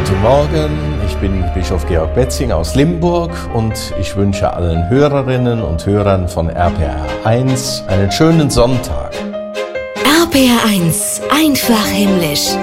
Guten Morgen, ich bin Bischof Georg Betzing aus Limburg und ich wünsche allen Hörerinnen und Hörern von RPR1 einen schönen Sonntag. RPR1, einfach himmlisch.